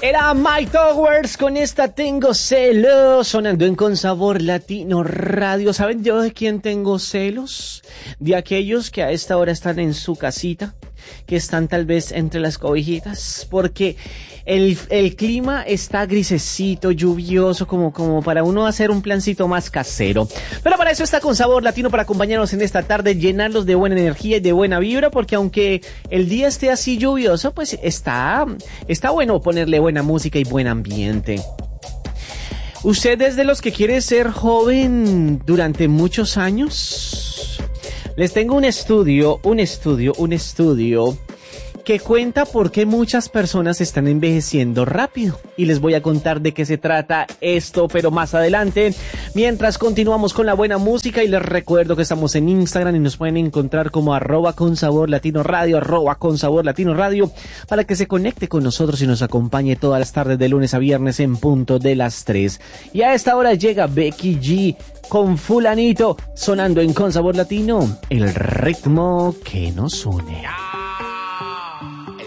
Era Mike Towers con esta Tengo Celos, sonando en Con Sabor Latino Radio. ¿Saben yo de quién tengo celos? De aquellos que a esta hora están en su casita, que están tal vez entre las cobijitas, porque el clima está grisecito, lluvioso, como para uno hacer un plancito más casero. Pero para eso está Con Sabor Latino, para acompañarnos en esta tarde, llenarlos de buena energía y de buena vibra, porque aunque el día esté así lluvioso, pues está bueno ponerle buena música y buen ambiente. ¿Usted es de los que quiere ser joven durante muchos años? Les tengo un estudio que cuenta por qué muchas personas están envejeciendo rápido. Y les voy a contar de qué se trata esto, pero más adelante. Mientras continuamos con la buena música, y les recuerdo que estamos en Instagram y nos pueden encontrar como @consaborlatinoradio, @consaborlatinoradio, para que se conecte con nosotros y nos acompañe todas las tardes de lunes a viernes en punto de las 3. Y a esta hora llega Becky G con Fulanito, sonando en Con Sabor Latino, el ritmo que nos une.